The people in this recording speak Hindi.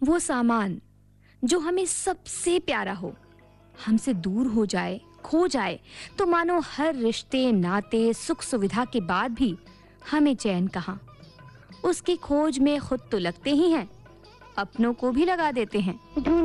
वो सामान जो हमें सबसे प्यारा हो, हमसे दूर हो जाए, खो जाए, तो मानो हर रिश्ते, नाते, सुख सुविधा के बाद भी हमें चैन कहाँ। उसकी खोज में खुद तो लगते ही हैं, अपनों को भी लगा देते हैं।